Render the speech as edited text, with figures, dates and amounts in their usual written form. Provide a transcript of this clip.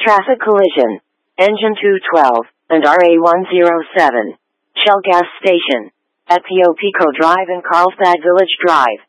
Traffic collision. Engine 212 and RA107. Shell gas station. At Pio Pico Drive and Carlsbad Village Drive.